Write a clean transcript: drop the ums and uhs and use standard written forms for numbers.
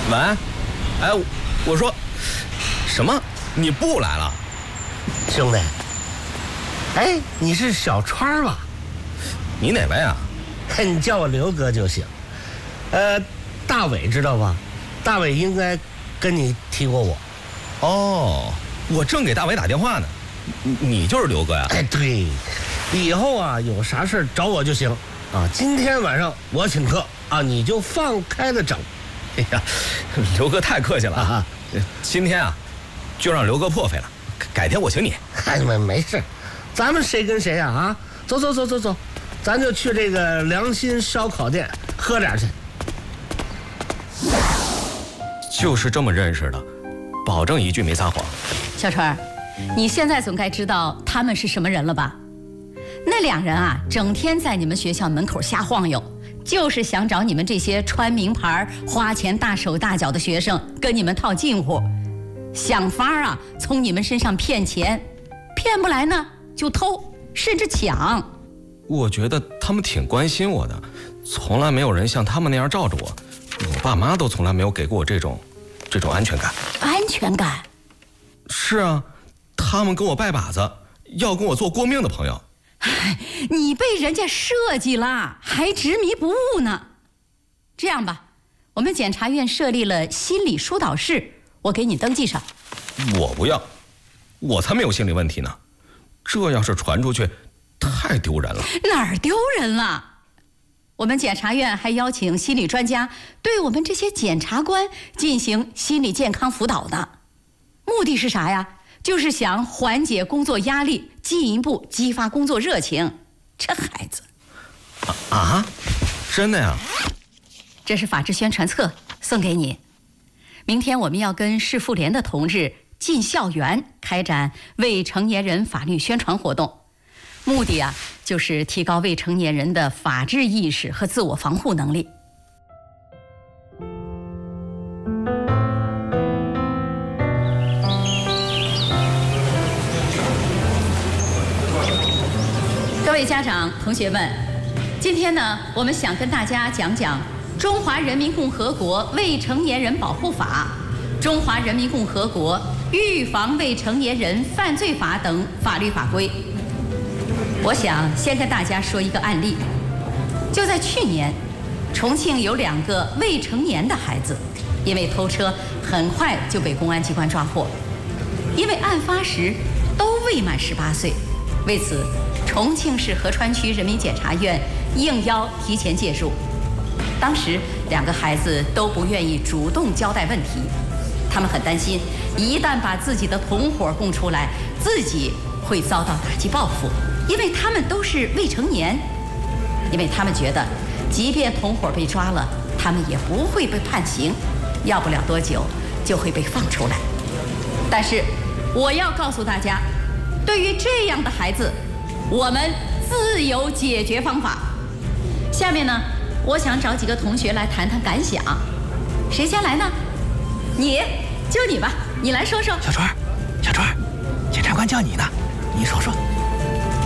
喂，哎，我说什么？你不来了？ 兄弟，哎，你是小川吧？ 你哪位啊？ 你叫我刘哥就行。大伟知道吧？大伟应该跟你提过我。 哦，我正给大伟打电话呢。你就是刘哥呀？ 哎，对，以后啊有啥事找我就行啊。今天晚上我请客啊，你就放开了整。 哎呀，刘哥太客气了啊！今天啊，就让刘哥破费了，改天我请你。 哎，没事，咱们谁跟谁啊？走，咱就去这个良心烧烤店喝点去。 就是这么认识的，保证一句没撒谎。 小川，你现在总该知道他们是什么人了吧？那两人啊，整天在你们学校门口瞎晃悠，就是想找你们这些穿名牌、花钱大手大脚的学生跟你们套近乎，想法啊从你们身上骗钱，骗不来呢就偷，甚至抢。 我觉得他们挺关心我的，从来没有人像他们那样罩着我，我爸妈都从来没有给过我这种安全感。 安全感？ 是啊，他们跟我拜把子，要跟我做过命的朋友。 你被人家设计了，还执迷不悟呢。这样吧，我们检察院设立了心理疏导室，我给你登记上。 我不要，我才没有心理问题呢。这要是传出去，太丢人了。 哪儿丢人了？我们检察院还邀请心理专家对我们这些检察官进行心理健康辅导呢。目的是啥呀？就是想缓解工作压力，进一步激发工作热情。这孩子啊，真的呀？ 这是法制宣传册，送给你。明天我们要跟市妇联的同志进校园开展未成年人法律宣传活动，目的啊就是提高未成年人的法治意识和自我防护能力。各位家长、同学们，今天呢，我们想跟大家讲讲《中华人民共和国未成年人保护法》、《中华人民共和国预防未成年人犯罪法》等法律法规。我想先跟大家说一个案例，就在去年，重庆有2个未成年的孩子，因为偷车，很快就被公安机关抓获。因为案发时都未满18岁，为此，重庆市合川区人民检察院应邀提前介入。当时2个孩子都不愿意主动交代问题，他们很担心，一旦把自己的同伙供出来，自己会遭到打击报复，因为他们都是未成年。因为他们觉得，即便同伙被抓了，他们也不会被判刑，要不了多久就会被放出来。但是，我要告诉大家，对于这样的孩子，我们自有解决方法。下面呢，我想找几个同学来谈谈感想。谁先来呢？就你吧，你来说说。 小川，检察官叫你呢，你说说。